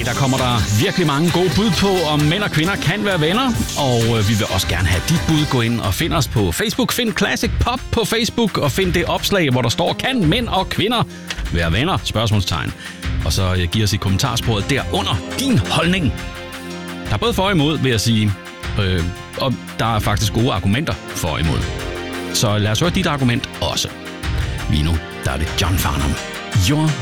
der kommer der virkelig mange gode bud på, om mænd og kvinder kan være venner. Og vi vil også gerne have dit bud. Gå ind og find os på Facebook. Find Classic Pop på Facebook, og find det opslag, hvor der står, kan mænd og kvinder være venner? Spørgsmålstegn. Og så giv os i kommentarsporet derunder din holdning. Der er både for og imod, vil jeg sige. Og der er faktisk gode argumenter for og imod. Så lad os høre dit argument også. Lige nu, der er det John Farnham. Your